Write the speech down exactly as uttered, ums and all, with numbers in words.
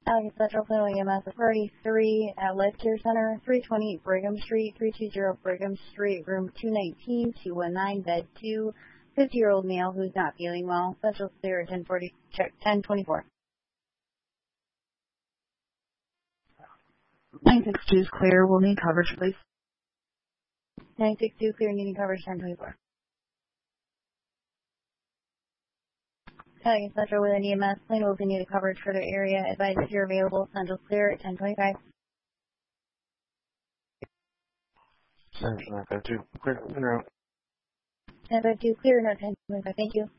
Allegheny Central Plano E M S Authority three at Life Care Center, three twenty Brigham Street, three two zero Brigham Street, room two nineteen, two one nine, bed two, fifty-year-old male who's not feeling well. Central clear at ten forty, check ten twenty-four. nine six two is clear. We'll need coverage, please. nine six two clear, needing coverage ten twenty-four. Allegheny Central with an E M S, Plano will need coverage for their area. Advise if you're available. Central clear at ten twenty-five. Central nine five two, clear, in route. nine five two clear, no ten twenty-five, thank you.